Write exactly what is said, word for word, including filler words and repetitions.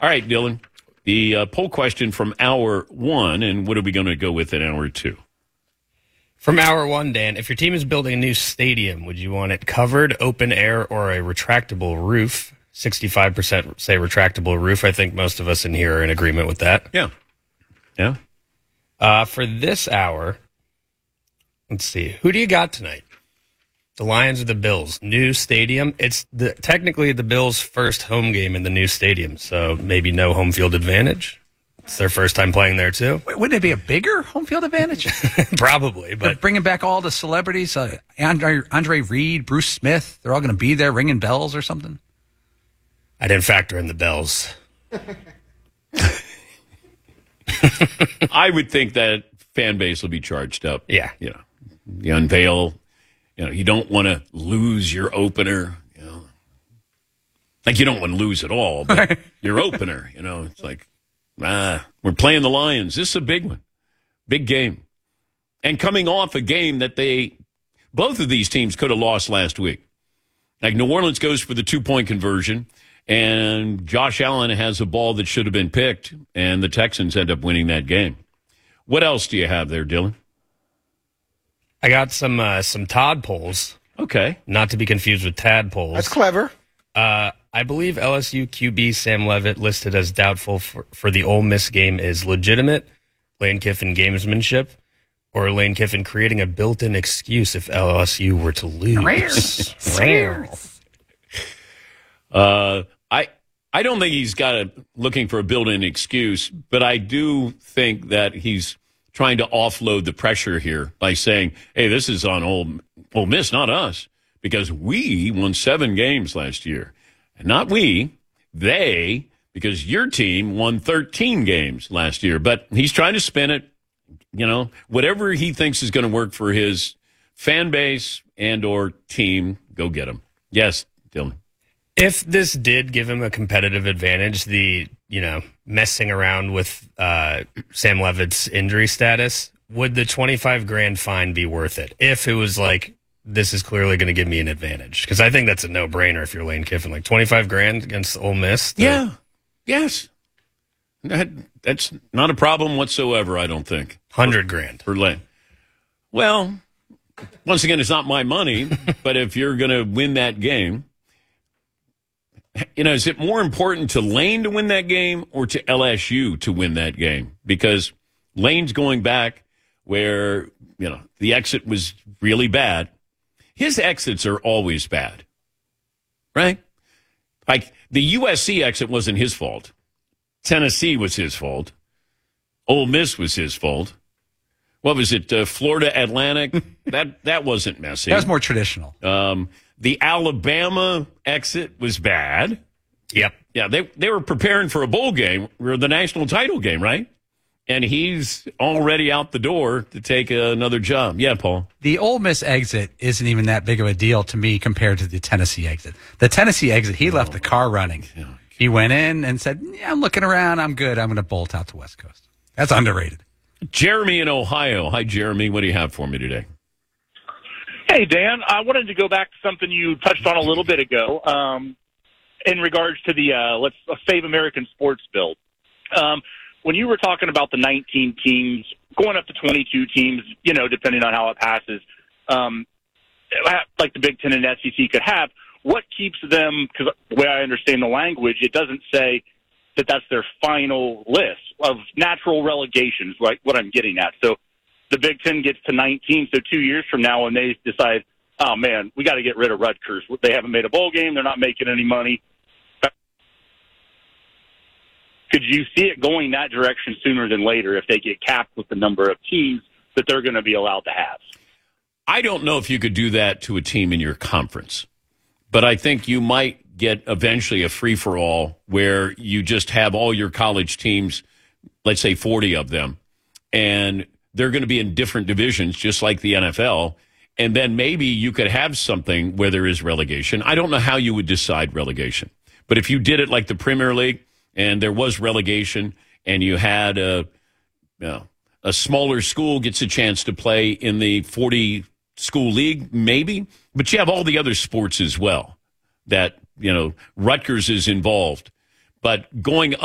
All right, Dylan. The uh, poll question from hour one, and what are we going to go with in hour two? From hour one, Dan, if your team is building a new stadium, would you want it covered, open air, or a retractable roof? sixty-five percent say retractable roof. I think most of us in here are in agreement with that. Yeah. Yeah. Uh, for this hour, let's see. Who do you got tonight? The Lions or the Bills? New stadium. It's the, technically the Bills' first home game in the new stadium, so maybe no home field advantage. It's their first time playing there, too. Wait, wouldn't it be a bigger home field advantage? Probably, but... They're bringing back all the celebrities, uh, Andre, Andre Reed, Bruce Smith, they're all going to be there ringing bells or something? I didn't factor in the bells. I would think that fan base will be charged up. Yeah. You know, you unveil, you know, you don't want to lose your opener, you know. Like you don't want to lose at all, but your opener, you know, it's like, ah, we're playing the Lions. This is a big one. Big game. And coming off a game that they, both of these teams could have lost last week. Like New Orleans goes for the two-point conversion, and Josh Allen has a ball that should have been picked, and the Texans end up winning that game. What else do you have there, Dylan? I got some uh, some Todd polls. Okay. Not to be confused with tadpoles. That's clever. Uh, I believe L S U Q B Sam Leavitt listed as doubtful for, for the Ole Miss game is legitimate, Lane Kiffin gamesmanship, or Lane Kiffin creating a built-in excuse if L S U were to lose. uh, I I don't think he's got a looking for a built-in excuse, but I do think that he's trying to offload the pressure here by saying, "Hey, this is on Ole, Ole Miss, not us, because we won seven games last year, and not we, they, because your team won thirteen games last year." But he's trying to spin it. You know, whatever he thinks is going to work for his fan base and or team, go get him. Yes, Dylan. If this did give him a competitive advantage, the, you know, messing around with uh, Sam Leavitt's injury status, would the twenty-five grand fine be worth it? If it was like, this is clearly going to give me an advantage. Because I think that's a no-brainer if you're Lane Kiffin. Like twenty-five grand against Ole Miss? The- yeah. Yes. That, that's not a problem whatsoever, I don't think. Hundred grand. For Lane. Well, once again, it's not my money, but if you're going to win that game, you know, is it more important to Lane to win that game or to L S U to win that game? Because Lane's going back where, you know, the exit was really bad. His exits are always bad, right? Like the U S C exit wasn't his fault. Tennessee was his fault. Ole Miss was his fault. What was it? Uh, Florida Atlantic? that that wasn't messy. That was more traditional. Um, the Alabama exit was bad. Yep. Yeah, they they were preparing for a bowl game or the national title game, right? And he's already out the door to take another job. Yeah, Paul. The Ole Miss exit isn't even that big of a deal to me compared to the Tennessee exit. The Tennessee exit, he left the car running. He went in and said, yeah, I'm looking around. I'm good. I'm going to bolt out to West Coast. That's underrated. Jeremy in Ohio. Hi, Jeremy. What do you have for me today? Hey, Dan. I wanted to go back to something you touched on a little bit ago um, in regards to the uh, let's uh, Save American Sports bill. Um, when you were talking about the nineteen teams, going up to twenty-two teams, you know, depending on how it passes, um, like the Big Ten and S E C could have, what keeps them, because the way I understand the language, it doesn't say that that's their final list of natural relegations, like what I'm getting at. So the Big Ten gets to nineteen, so two years from now when they decide, oh, man, we got to get rid of Rutgers. They haven't made a bowl game. They're not making any money. Could you see it going that direction sooner than later if they get capped with the number of teams that they're going to be allowed to have? I don't know if you could do that to a team in your conference, but I think you might get eventually a free-for-all where you just have all your college teams, let's say forty of them, and they're going to be in different divisions just like the N F L, and then maybe you could have something where there is relegation. I don't know how you would decide relegation, but if you did it like the Premier League and there was relegation and you had a, you know, a smaller school gets a chance to play in the forty-school league, maybe, but you have all the other sports as well that, you know, Rutgers is involved. But going